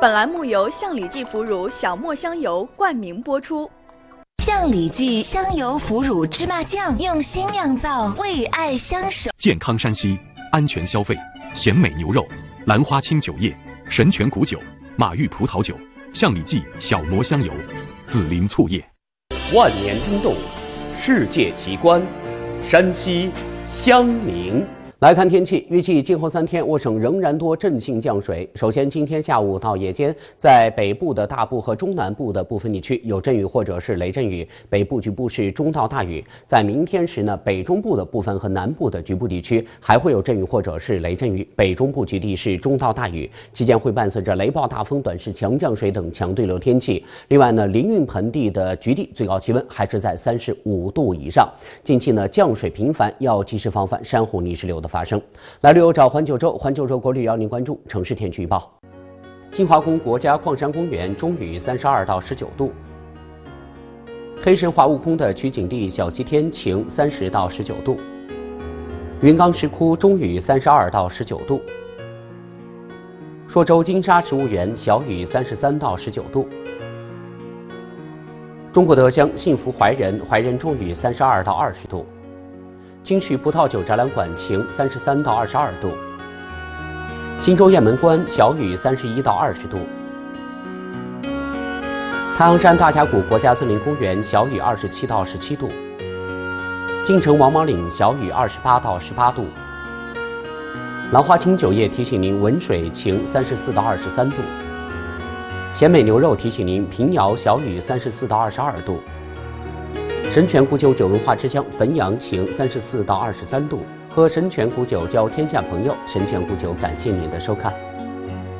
本栏目由象里记腐乳小磨香油冠名播出。 象里记香油腐乳芝麻酱用心酿造，为爱相守。 健康山西，安全消费。咸美牛肉、兰花清酒液、神泉谷酒、马玉葡萄酒、象里记小磨香油、紫林醋液。 万年冰冻，世界奇观，山西襄宁。来看天气，预计今后3天，我省仍然多阵性降水。首先，今天下午到夜间，在北部的大部和中南部的部分地区有阵雨或者是雷阵雨，北部局部是中到大雨。在明天时呢，北中部的部分和南部的局部地区还会有阵雨或者是雷阵雨，北中部局地是中到大雨，期间会伴随着雷暴大风、短时强降水等强对流天气。另外呢，临运盆地的局地最高气温还是在35度以上。近期呢，降水频繁，要及时防范山洪泥石流的发生。来旅游找环九州，环九州国旅邀您关注城市天气预报。金华宫国家矿山公园中雨32到19度，黑神话悟空的取景地小西天晴30到19度，云冈石窟中雨32到19度，朔州金沙植物园小雨33到19度，中国德乡幸福怀仁中雨32到20度。京旭葡萄酒展览馆晴33到22度，新州雁门关小雨31到20度，太行山大峡谷国家森林公园小雨27到17度，晋城王毛岭小雨28到18度，兰花清酒业提醒您文水晴34到23度，咸美牛肉提醒您平遥小雨34到22度。神泉谷酒酒文化之乡汾阳晴34到23度，喝神泉谷酒交天下朋友。神泉谷酒感谢您的收看。